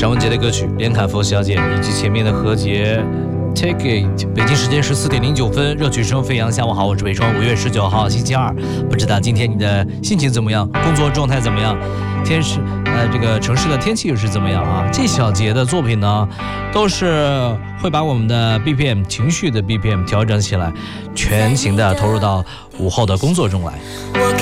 尚雯婕的歌曲《连卡佛小姐》，以及前面的何洁 Take It。 北京时间14点09分，热曲声飞扬。下午好，我是北川。5月19号星期二，不知道今天你的心情怎么样，工作状态怎么样，这个城市的天气又是怎么样啊？这小节的作品呢，都是会把我们的 BPM 情绪的 BPM 调整起来，全情的投入到午后的工作中来。